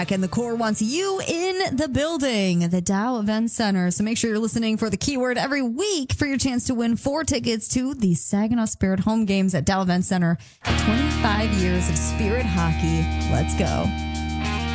And the Core wants you in the building, the Dow Event Center. So make sure you're listening for the keyword every week for your chance to win 4 tickets to the Saginaw Spirit home games at Dow Event Center. 25 years of Spirit hockey. Let's go.